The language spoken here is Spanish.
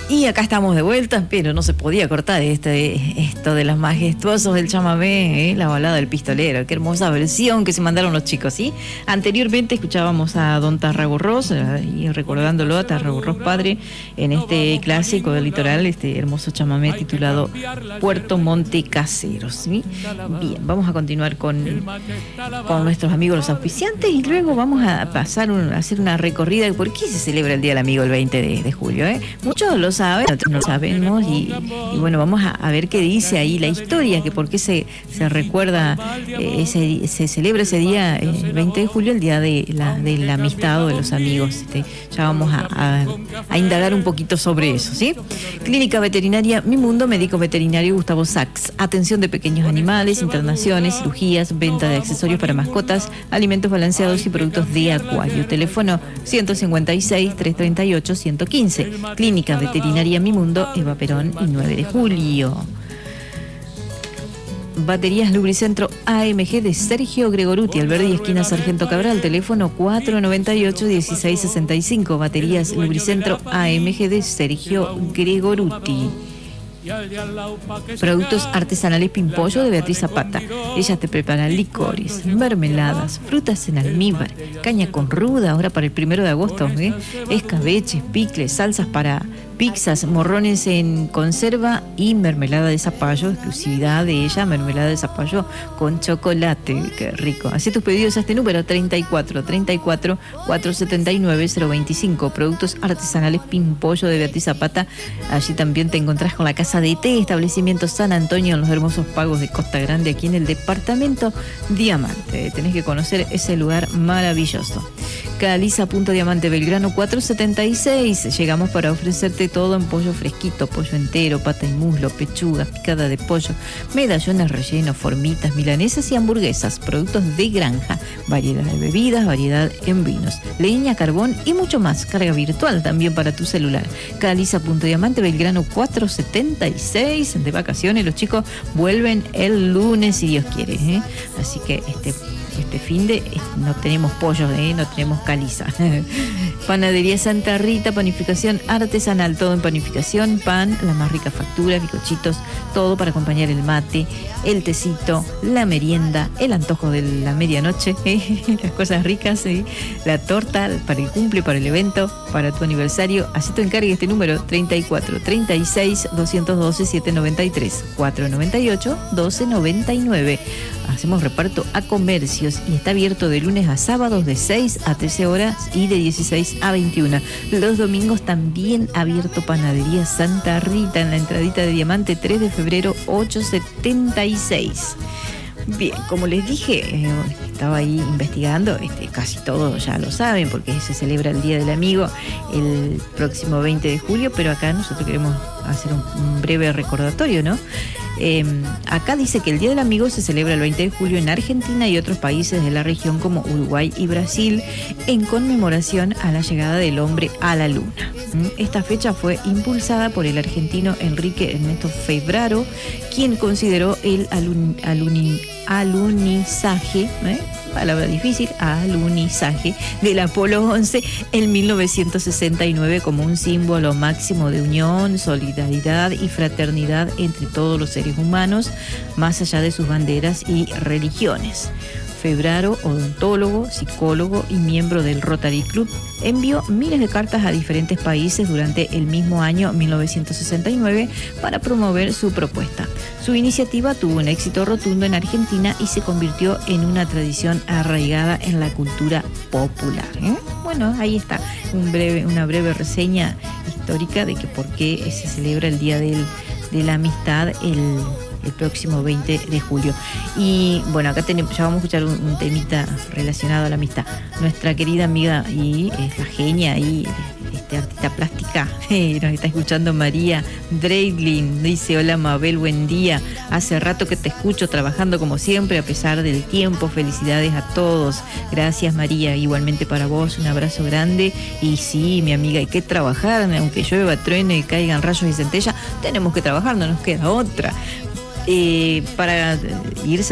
Y acá estamos de vuelta, pero no se podía cortar esto de los majestuosos del chamamé, la balada del pistolero. Qué hermosa versión que se mandaron los chicos, ¿sí? Anteriormente escuchábamos a don Tarragorros, y recordándolo a Tarragorros padre, en este clásico del litoral, este hermoso chamamé titulado Puerto Monte Caseros, ¿sí? Bien, vamos a continuar con nuestros amigos los auspiciantes y luego vamos a pasar a hacer una recorrida de por qué se celebra el Día del Amigo el 20 de julio, ¿eh? Muchos lo saben, otros no sabemos y bueno, vamos a ver qué dice ahí la historia, que por qué se recuerda, se celebra ese día, el 20 de julio, el Día de la Amistad o de los Amigos. Ya vamos a indagar un poquito sobre eso, ¿sí? Clínica Veterinaria Mi Mundo, médico veterinario Gustavo Sachs. Atención de pequeños animales, internaciones, cirugías, venta de accesorios para mascotas, alimentos balanceados y productos de acuario. Teléfono 156-338-115. Clínica Veterinaria Mi Mundo, Eva Perón y 9 de julio. Baterías Lubricentro AMG de Sergio Gregoruti, Alberdi, esquina Sargento Cabral, teléfono 498-1665. Baterías Lubricentro AMG de Sergio Gregoruti. Productos artesanales Pimpollo de Beatriz Zapata. Ella te prepara licores, mermeladas, frutas en almíbar, caña con ruda, ahora para el 1 de agosto, escabeches, picles, salsas para pizzas, morrones en conserva y mermelada de zapallo, exclusividad de ella, mermelada de zapallo con chocolate, qué rico. Hacé tus pedidos a este número 34-479-025. Productos artesanales Pimpollo de Beatriz Zapata. Allí también te encontrás con la Casa de Té, establecimiento San Antonio, en los hermosos pagos de Costa Grande, aquí en el departamento Diamante. Tenés que conocer ese lugar maravilloso. Caliza Punto Diamante Belgrano 476. Llegamos para ofrecerte todo en pollo fresquito, pollo entero, pata y muslo, pechuga, picada de pollo, medallones rellenos, formitas, milanesas y hamburguesas, productos de granja, variedad de bebidas, variedad en vinos, leña, carbón y mucho más. Carga virtual también para tu celular. Caliza Punto Diamante Belgrano 476. De vacaciones, los chicos vuelven el lunes si Dios quiere, ¿eh? Así que este fin de no tenemos pollo, no tenemos caliza. Panadería Santa Rita, panificación artesanal, todo en panificación, pan, la más rica factura, bizcochitos, todo para acompañar el mate, el tecito, la merienda, el antojo de la medianoche, las cosas ricas, la torta para el cumple, para el evento, para tu aniversario. Así te encargue este número 34-36-212-793, 498-1299. Hacemos reparto a comercios y está abierto de lunes a sábados de 6 a 13 horas y de 16 a 21. Los domingos también abierto Panadería Santa Rita en la entradita de Diamante 3 de febrero 876. Bien, como les dije, estaba ahí investigando, casi todos ya lo saben porque se celebra el Día del Amigo el próximo 20 de julio, pero acá nosotros queremos hacer un breve recordatorio, ¿no? Acá dice que el Día del Amigo se celebra el 20 de julio en Argentina y otros países de la región como Uruguay y Brasil en conmemoración a la llegada del hombre a la luna. Esta fecha fue impulsada por el argentino Enrique Ernesto Febraro, quien consideró el alunizaje, palabra difícil, alunizaje del Apolo 11 en 1969 como un símbolo máximo de unión, solidaridad y fraternidad entre todos los seres humanos, más allá de sus banderas y religiones. Febraro, odontólogo, psicólogo y miembro del Rotary Club, envió miles de cartas a diferentes países durante el mismo año 1969 para promover su propuesta. Su iniciativa tuvo un éxito rotundo en Argentina y se convirtió en una tradición arraigada en la cultura popular. Bueno, ahí está una breve reseña histórica de que por qué se celebra el Día de la Amistad el próximo 20 de julio. Y bueno, acá ya vamos a escuchar un temita relacionado a la amistad. Nuestra querida amiga y la genia y artista plástica, nos está escuchando María Dreidlin. Dice: hola Mabel, buen día. Hace rato que te escucho trabajando como siempre a pesar del tiempo. Felicidades a todos. Gracias María, igualmente para vos, un abrazo grande. Y sí, mi amiga, hay que trabajar, aunque llueva, truene, caigan rayos y centellas, tenemos que trabajar, no nos queda otra. Para irse